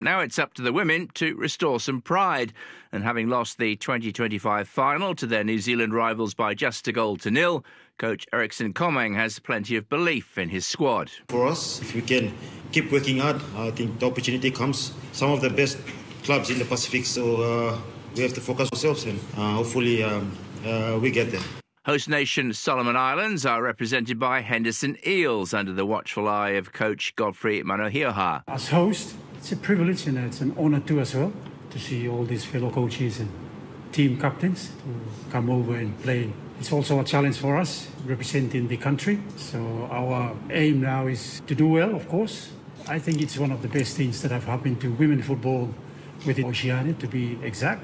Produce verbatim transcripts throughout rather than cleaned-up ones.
Now it's up to the women to restore some pride. And having lost the twenty twenty-five final to their New Zealand rivals by just a goal to nil, coach Eriksson Komang has plenty of belief in his squad. For us, if we can keep working hard, I think the opportunity comes. Some of the best clubs in the Pacific, so uh, we have to focus ourselves and uh, hopefully um, uh, we get there. Host nation Solomon Islands are represented by Henderson Eels under the watchful eye of coach Godfrey Manohioha. As host, it's a privilege and it's an honour too as well to see all these fellow coaches and team captains to come over and play. It's also a challenge for us representing the country. So our aim now is to do well, of course. I think it's one of the best things that have happened to women football within Oceania, to be exact.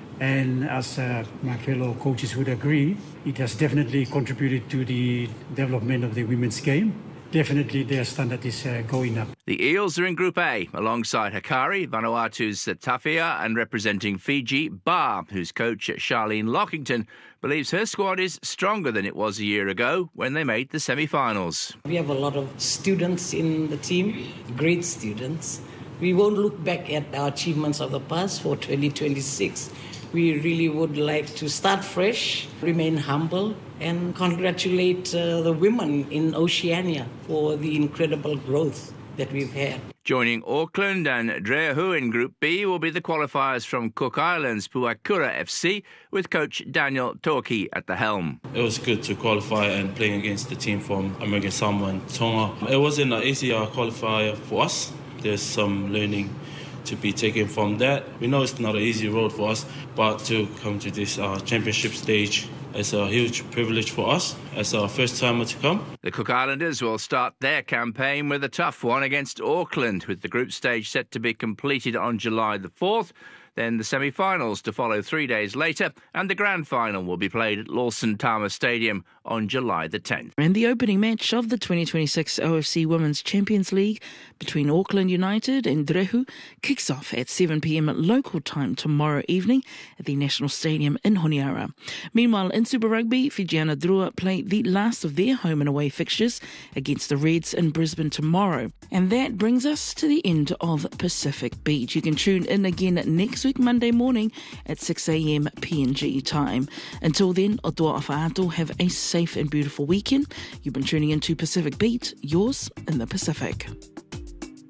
And as uh, my fellow coaches would agree, it has definitely contributed to the development of the women's game. Definitely their standard is uh, going up. The Eels are in Group A, alongside Hikari, Vanuatu's Tafia, and representing Fiji, Bar, whose coach Charlene Lockington believes her squad is stronger than it was a year ago when they made the semi-finals. We have a lot of students in the team, great students. We won't look back at our achievements of the past for twenty twenty-six. We really would like to start fresh, remain humble, and congratulate uh, the women in Oceania for the incredible growth that we've had. Joining Auckland and Drehu in Group B will be the qualifiers from Cook Islands, Puakura F C, with coach Daniel Toki at the helm. It was good to qualify and playing against the team from American Samoa and Tonga. It wasn't an easy qualifier for us. There's some learning to be taken from that. We know it's not an easy road for us, but to come to this uh, championship stage is a huge privilege for us as our first timer to come. The Cook Islanders will start their campaign with a tough one against Auckland, with the group stage set to be completed on July the fourth. Then the semi-finals to follow three days later, and the grand final will be played at Lawson Tama Stadium on July the tenth. And the opening match of the twenty twenty-six O F C Women's Champions League between Auckland United and Drehu kicks off at seven p.m. local time tomorrow evening at the National Stadium in Honiara. Meanwhile, in Super Rugby, Fijiana Drua play the last of their home and away fixtures against the Reds in Brisbane tomorrow. And that brings us to the end of Pacific Beat. You can tune in again next week, Monday morning at six a.m. P N G time. Until then, o toa awhaato, have a safe and beautiful weekend. You've been tuning into Pacific Beat, yours in the Pacific.